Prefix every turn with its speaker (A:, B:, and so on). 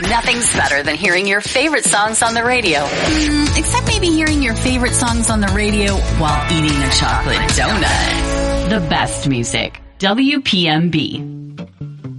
A: Nothing's better than hearing your favorite songs on the radio. Except maybe hearing your favorite songs on the radio while eating a chocolate donut. The best music. WPMB.